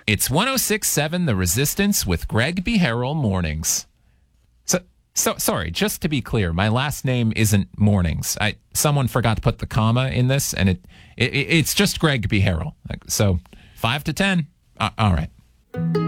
It's 106.7 The Resistance with Greg B. Harrell mornings. So sorry, just to be clear, my last name isn't Mornings. Someone forgot to put the comma in this, and it's just Greg B. Harrell. So 5 to 10. All right.